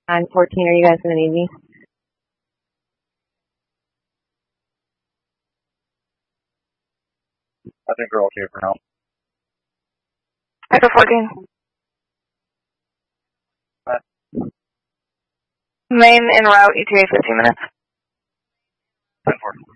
On 14, are you guys going to need me? I think we're okay for now. Echo 14. Main en route, ETA 15 minutes. 10-4.